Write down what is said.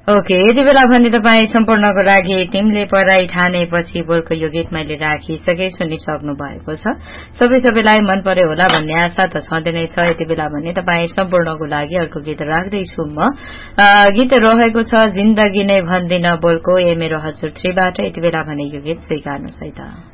Okay, यति बेला भने तपाईँ सम्पूर्णको लागि टिमले पढाइ ठानेपछि बोलको यो गीत मैले राखिसके सुनिसक्नु भएको छ। सबैलाई मन पर्यो होला भन्ने आशा त छँदै नै छ। यति बेला भने तपाईँ सम्पूर्णको लागि अर्को गीत राख्दैछु म। गीत रहेको छ जिन्दगी नै भन्दिन बोलको ए मेरो हजुर 3 बाट। यति बेला भने यो गीत स्वीकार्नुहोस् है त।